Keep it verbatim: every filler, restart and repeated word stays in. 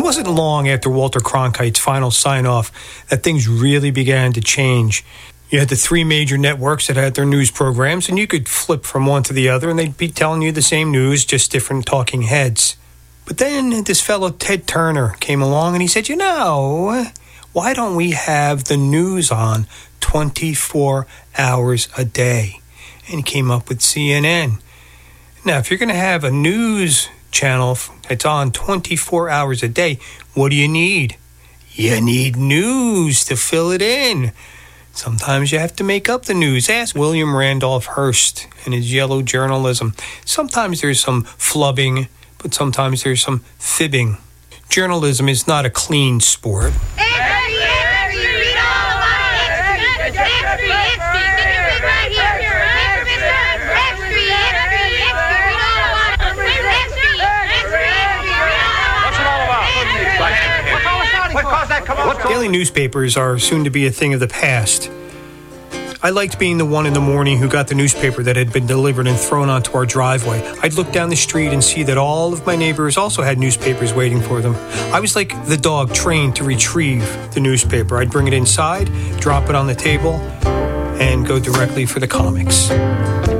It wasn't long after Walter Cronkite's final sign-off that things really began to change. You had the three major networks that had their news programs, and you could flip from one to the other, and they'd be telling you the same news, just different talking heads. But then this fellow Ted Turner came along, and he said, you know, why don't we have the news on twenty-four hours a day? And he came up with C N N. Now, if you're going to have a news channel that's on twenty-four hours a day, what do you need? You need news to fill it in. Sometimes you have to make up the news. Ask William Randolph Hearst and his yellow journalism. Sometimes there's some flubbing, but sometimes there's some fibbing. Journalism is not a clean sport. Extra, extra, read all about it. Extra, extra, extra. Can you read right here? Extra, extra, extra, read all about it. Extra, extra, read all about it. What's it all about? What caused that commotion? Daily newspapers are soon to be a thing of the past. I liked being the one in the morning who got the newspaper that had been delivered and thrown onto our driveway. I'd look down the street and see that all of my neighbors also had newspapers waiting for them. I was like the dog trained to retrieve the newspaper. I'd bring it inside, drop it on the table, and go directly for the comics.